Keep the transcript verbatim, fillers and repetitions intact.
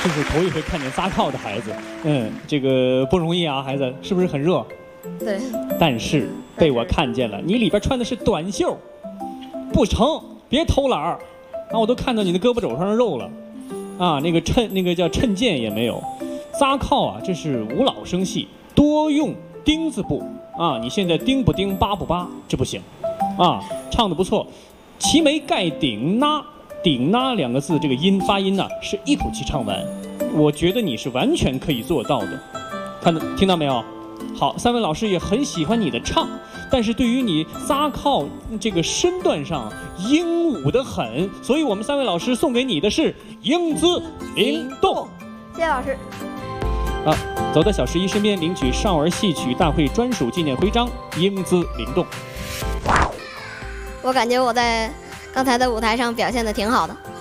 这是头一回看见撒靠的孩子，嗯，这个不容易啊，孩子是不是很热？ 对。 但是被我看见了，你里边穿的是短袖，不成，别偷懒儿，啊，我都看到你的胳膊肘上的肉了，啊，那个衬那个叫衬件也没有，撒靠啊，这是舞蹈声系，多用丁字部啊，你现在丁不丁，八不八，这不行，啊，唱得不错，齐眉盖顶呐。顶呐两个字，这个音发音呢、啊、是一口气唱完，我觉得你是完全可以做到的。看到听到没有？好，三位老师也很喜欢你的唱，但是对于你撒靠这个身段上英武的很，所以我们三位老师送给你的是英姿灵动。 谢谢老师。 啊，走到小十一身边领取少儿戏曲大会专属纪念徽章，英姿灵动。 我感觉我在刚才的舞台上表现的挺好的。